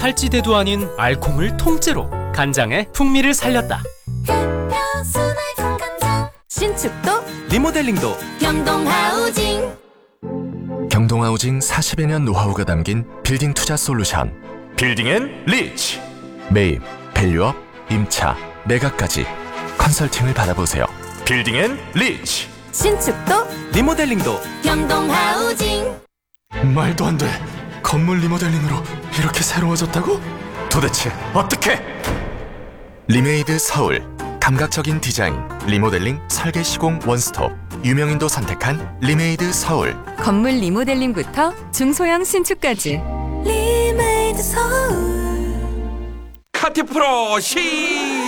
탈지대도 아닌 알콩을 통째로 간장에 풍미를 살렸다. 신축도 리모델링도 경동하우징. 경동하우징 40여 년 노하우가 담긴 빌딩 투자 솔루션 빌딩앤리치. 매입, 밸류업, 임차, 매각까지 컨설팅을 받아보세요. 빌딩앤리치. 신축도 리모델링도 경동하우징. 말도 안 돼. 건물 리모델링으로 이렇게 새로워졌다고? 도대체 어떻게? 리메이드 서울 감각적인 디자인, 리모델링, 설계 시공 원스톱 유명인도 선택한 리메이드 서울. 건물 리모델링부터 중소형 신축까지. 리메이드 서울. 카티프로 시